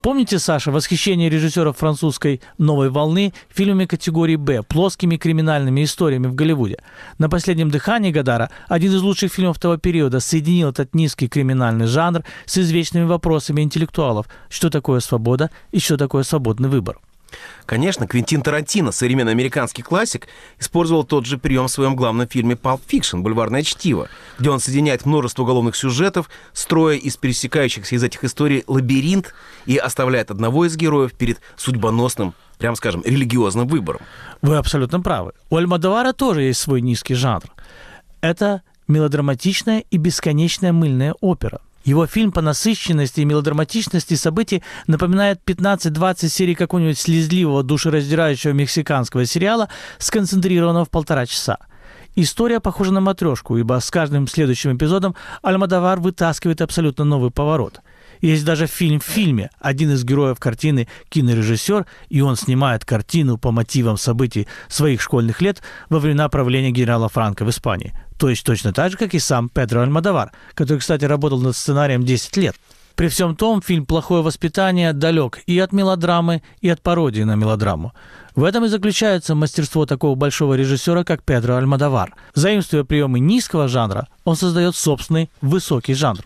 Помните, Саша, восхищение режиссеров французской «Новой волны» фильмами категории «Б», плоскими криминальными историями в Голливуде? «На последнем дыхании» Годара, один из лучших фильмов того периода, соединил этот низкий криминальный жанр с извечными вопросами интеллектуалов. Что такое свобода и что такое свободный выбор? Конечно, Квентин Тарантино, современный американский классик, использовал тот же прием в своем главном фильме «Pulp Fiction» «Бульварное чтиво», где он соединяет множество уголовных сюжетов, строя из пересекающихся из этих историй лабиринт и оставляет одного из героев перед судьбоносным, прямо скажем, религиозным выбором. Вы абсолютно правы. У Альмодовара тоже есть свой низкий жанр. Это мелодраматичная и бесконечная мыльная опера. Его фильм по насыщенности и мелодраматичности событий напоминает 15-20 серий какого-нибудь слезливого, душераздирающего мексиканского сериала, сконцентрированного в 1,5 часа. История похожа на матрешку, ибо с каждым следующим эпизодом Альмодовар вытаскивает абсолютно новый поворот. Есть даже фильм в фильме. Один из героев картины – кинорежиссер, и он снимает картину по мотивам событий своих школьных лет во времена правления генерала Франко в Испании. То есть точно так же, как и сам Педро Альмодовар, который, кстати, работал над сценарием 10 лет. При всем том, фильм «Плохое воспитание» далек и от мелодрамы, и от пародии на мелодраму. В этом и заключается мастерство такого большого режиссера, как Педро Альмодовар. Заимствуя приемы низкого жанра, он создает собственный высокий жанр.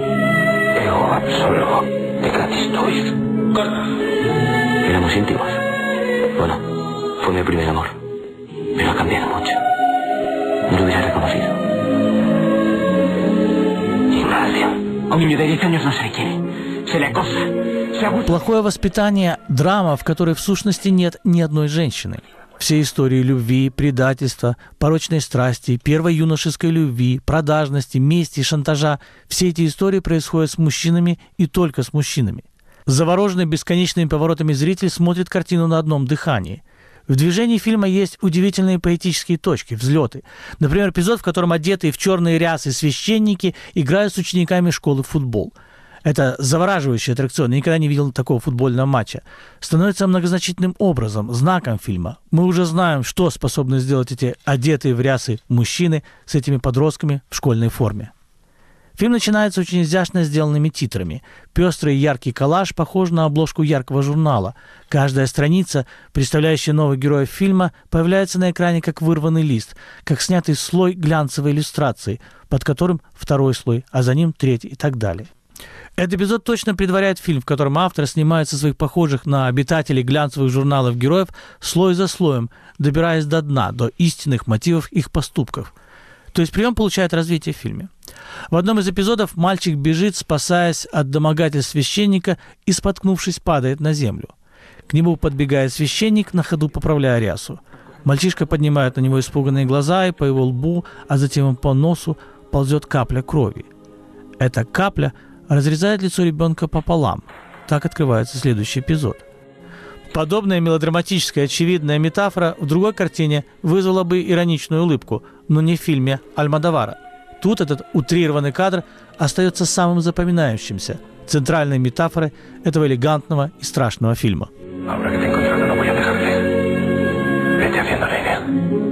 Solo te constituís. Éramos íntimos. Bueno, fue mi primer amor. Pero ha cambiado mucho. No lo hubiera reconocido. Ignorancia. A un niño de 10 años no se le quiere. Se le acosa. Se abusa. «Плохое воспитание» – драма, в которой в сущности нет ни одной женщины. Все истории любви, предательства, порочной страсти, первой юношеской любви, продажности, мести, шантажа – все эти истории происходят с мужчинами и только с мужчинами. Завороженный бесконечными поворотами зритель смотрит картину на одном дыхании. В движении фильма есть удивительные поэтические точки, взлеты. Например, эпизод, в котором одетые в черные рясы священники играют с учениками школы в футбол. Это завораживающий аттракцион, я никогда не видел такого футбольного матча. Становится многозначительным образом, знаком фильма. Мы уже знаем, что способны сделать эти одетые в рясы мужчины с этими подростками в школьной форме. Фильм начинается очень изящно сделанными титрами. Пестрый яркий коллаж похож на обложку яркого журнала. Каждая страница, представляющая новых героев фильма, появляется на экране как вырванный лист, как снятый слой глянцевой иллюстрации, под которым второй слой, а за ним третий и так далее. Этот эпизод точно предваряет фильм, в котором автор снимает со своих похожих на обитателей глянцевых журналов героев слой за слоем, добираясь до дна, до истинных мотивов их поступков. То есть прием получает развитие в фильме. В одном из эпизодов мальчик бежит, спасаясь от домогательств священника, и, споткнувшись, падает на землю. К нему подбегает священник, на ходу поправляя рясу. Мальчишка поднимает на него испуганные глаза, и по его лбу, а затем по носу ползет капля крови. Эта капля разрезает лицо ребенка пополам. Так открывается следующий эпизод. Подобная мелодраматическая очевидная метафора в другой картине вызвала бы ироничную улыбку, но не в фильме Альмодовара. Тут этот утрированный кадр остается самым запоминающимся, центральной метафорой этого элегантного и страшного фильма. Ahora que te he encontrado no voy a dejarte. Vete haciendo la idea.